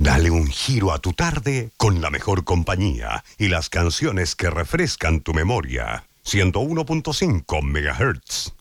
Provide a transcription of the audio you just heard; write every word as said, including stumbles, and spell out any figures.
Dale un giro a tu tarde con la mejor compañía y las canciones que refrescan tu memoria. ciento uno punto cinco megahertz.